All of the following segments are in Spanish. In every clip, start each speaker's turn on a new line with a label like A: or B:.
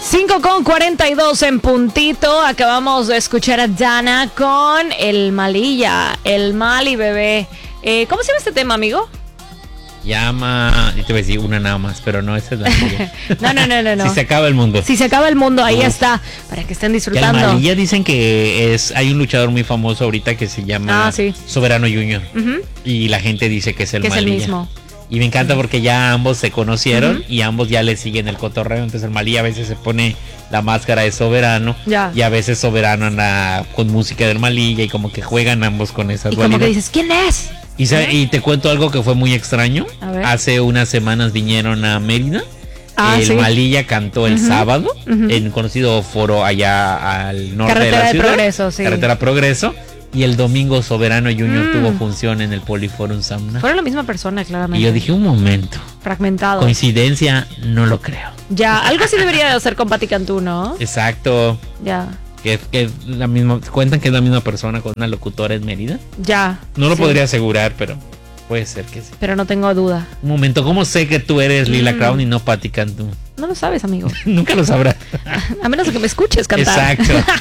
A: 5:42 en puntito. Acabamos de escuchar a Dana con El Malilla, El Mali Bebé. ¿Cómo se llama este tema, amigo?
B: Llama, y te voy a decir una nada más, pero no, esa es la tuya.
A: No.
B: Si se acaba el mundo.
A: Si se acaba el mundo, ahí está, para que estén disfrutando.
B: El Malilla dicen que hay un luchador muy famoso ahorita que se llama Soberano Junior. Y la gente dice que es el Malilla. Es el mismo. Y me encanta porque ya ambos se conocieron y ambos ya le siguen el cotorreo. Entonces el Malilla a veces se pone la máscara de Soberano y a veces Soberano anda con música del Malilla y como que juegan ambos con esas dualidades.
A: Y como que dices, ¿quién es?
B: Y te cuento algo que fue muy extraño. Hace unas semanas vinieron a Mérida. Malilla cantó el sábado en un conocido foro allá al norte de la ciudad. Carretera Progreso. Y el domingo Soberano Junior tuvo función en el Poliforum Sauna.
A: Fueron la misma persona, claramente.
B: Y yo dije, un momento.
A: Fragmentado.
B: Coincidencia, no lo creo.
A: Ya, algo así debería de hacer con Pati Cantú, ¿no?
B: Exacto.
A: Ya.
B: Que la misma, cuentan que es la misma persona con una locutora en Mérida.
A: Ya.
B: No lo podría asegurar, pero puede ser que sí.
A: Pero no tengo duda.
B: Un momento, ¿cómo sé que tú eres Lila Crown y no Pati Cantú?
A: No lo sabes, amigo.
B: Nunca lo sabrás.
A: A menos de que me escuches cantar.
B: Exacto.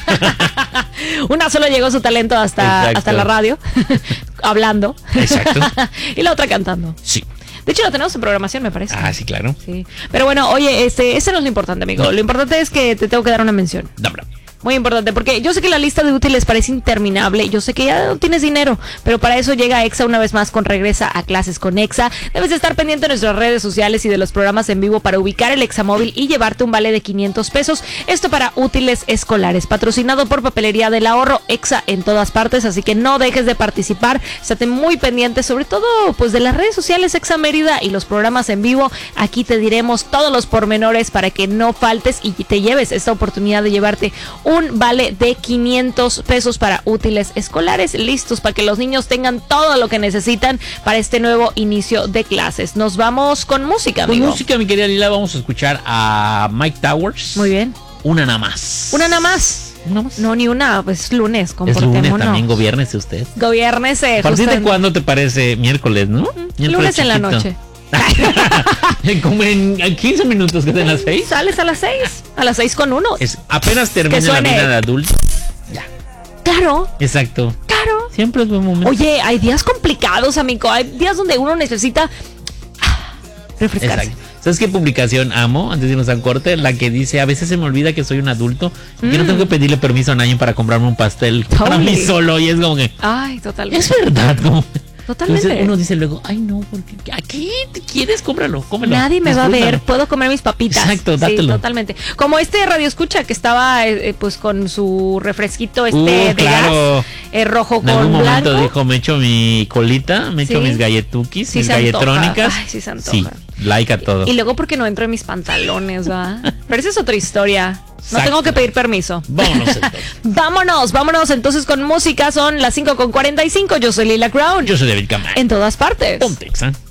A: Una solo llegó su talento hasta la radio, hablando.
B: Exacto.
A: Y la otra cantando.
B: Sí.
A: De hecho, lo tenemos en programación, me parece.
B: Ah, sí, claro.
A: Sí. Pero bueno, oye, ese no es lo importante, amigo. No. Lo importante es que te tengo que dar una mención.
B: Dobra.
A: Muy importante, porque yo sé que la lista de útiles parece interminable, yo sé que ya no tienes dinero, pero para eso llega EXA una vez más con Regresa a Clases con EXA. Debes de estar pendiente de nuestras redes sociales y de los programas en vivo para ubicar el EXA móvil y llevarte un vale de 500 pesos. Esto para útiles escolares, patrocinado por Papelería del Ahorro, EXA en todas partes, así que no dejes de participar. Estate muy pendiente, sobre todo pues de las redes sociales EXA Mérida y los programas en vivo. Aquí te diremos todos los pormenores para que no faltes y te lleves esta oportunidad de llevarte un vale de 500 pesos para útiles escolares, listos para que los niños tengan todo lo que necesitan para este nuevo inicio de clases. Nos vamos con música, amigo.
B: Con música, mi querida Lila, vamos a escuchar a Mike Towers.
A: Muy bien.
B: Una nada más.
A: ¿Una nada más?
B: ¿Una más?
A: No, ni una, pues lunes,
B: comportémonos. Es lunes también, gobiérnese usted.
A: Gobiérnese.
B: ¿A partir de cuándo te parece? Miércoles, ¿no?
A: Lunes en la noche.
B: Como en 15 minutos, que es en las 6.
A: Sales a las 6. A las 6:01.
B: Apenas termina la vida de adulto. Ya.
A: Claro.
B: Exacto.
A: Claro.
B: Siempre es buen momento.
A: Oye, hay días complicados, amigo. Hay días donde uno necesita refrescarse.
B: Exacto. ¿Sabes qué publicación amo? Antes de irnos a corte, la que dice: a veces se me olvida que soy un adulto y que no tengo que pedirle permiso a nadie para comprarme un pastel para mí solo. Y es como que,
A: ay, totalmente.
B: Es verdad, como
A: totalmente.
B: Entonces uno dice luego, ay no, porque aquí te quieres, cómpralo, cómelo.
A: Nadie me va a ver, puedo comer mis papitas.
B: Exacto, dátelo.
A: Sí, totalmente. Como este radio escucha que estaba pues con su refresquito de
B: claro.
A: gas rojo con
B: blanco. En algún momento dijo, me echo mi colita, me echo mis galletuquis, mis galletrónicas.
A: Ay, sí se antoja.
B: Sí, like a todo.
A: Y luego porque no entro en mis pantalones, ¿va? Pero esa es otra historia. No tengo que pedir permiso.
B: Vámonos entonces.
A: Vámonos entonces con música. Son las 5:45. Yo soy Lila Crown.
B: Yo soy David Camargo.
A: En todas partes.
B: Ponte,